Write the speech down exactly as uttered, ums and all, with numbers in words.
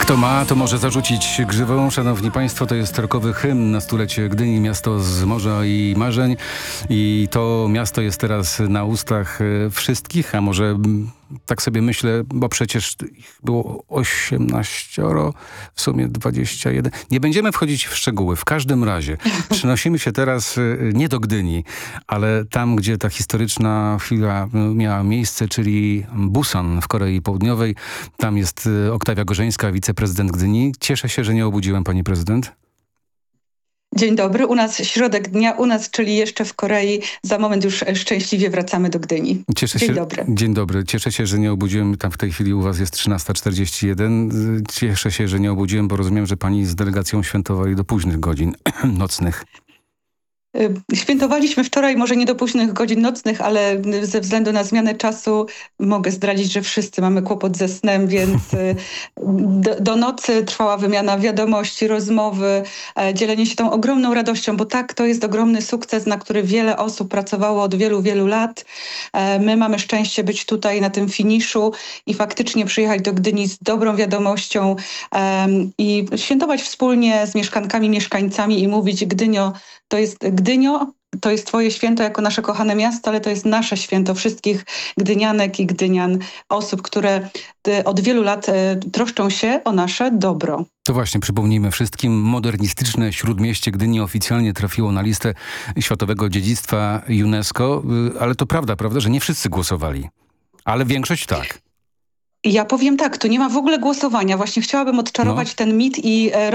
Kto ma, to może zarzucić grzywą. Szanowni Państwo, to jest rokowy hymn na stulecie Gdyni, miasto z morza i marzeń. I to miasto jest teraz na ustach wszystkich, a może mm, tak sobie myślę, bo przecież ich było osiemnaścioro, w sumie dwadzieścia jeden. Nie będziemy wchodzić w szczegóły. W każdym razie przenosimy się teraz y, nie do Gdyni, ale tam, gdzie ta historyczna chwila y, miała miejsce, czyli Busan w Korei Południowej. Tam jest y, Oktawia Gorzeńska, wiceprezydent Gdyni. Cieszę się, że nie obudziłem pani prezydent. Dzień dobry, u nas środek dnia, u nas, czyli jeszcze w Korei. Za moment już szczęśliwie wracamy do Gdyni. Cieszę Dzień się, dobry. Dzień dobry. Cieszę się, że nie obudziłem. Tam w tej chwili u was jest trzynasta czterdzieści jeden. Cieszę się, że nie obudziłem, bo rozumiem, że pani z delegacją świętowali do późnych godzin nocnych. Świętowaliśmy wczoraj, może nie do późnych godzin nocnych, ale ze względu na zmianę czasu mogę zdradzić, że wszyscy mamy kłopot ze snem, więc do, do nocy trwała wymiana wiadomości, rozmowy, dzielenie się tą ogromną radością, bo tak, to jest ogromny sukces, na który wiele osób pracowało od wielu, wielu lat. My mamy szczęście być tutaj na tym finiszu i faktycznie przyjechać do Gdyni z dobrą wiadomością i świętować wspólnie z mieszkankami, mieszkańcami i mówić: Gdynio, to jest Gdynio, to jest twoje święto jako nasze kochane miasto, ale to jest nasze święto wszystkich gdynianek i gdynian, osób, które od wielu lat troszczą się o nasze dobro. To właśnie, przypomnijmy wszystkim, modernistyczne Śródmieście Gdyni oficjalnie trafiło na listę Światowego Dziedzictwa UNESCO, ale to prawda, prawda, że nie wszyscy głosowali, ale większość tak. Ja powiem tak, tu nie ma w ogóle głosowania. Właśnie chciałabym odczarować No. ten mit i